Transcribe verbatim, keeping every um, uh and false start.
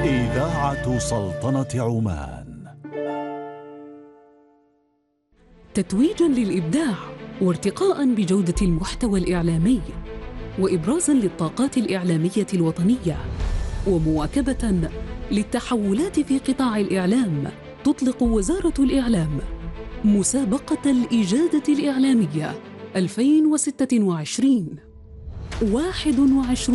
إذاعة سلطنة عمان. تتويجاً للإبداع وارتقاءً بجودة المحتوى الإعلامي وإبرازاً للطاقات الإعلامية الوطنية ومواكبة للتحولات في قطاع الإعلام، تطلق وزارة الإعلام مسابقة الإجادة الإعلامية ألفين وستة وعشرين. واحد وعشرون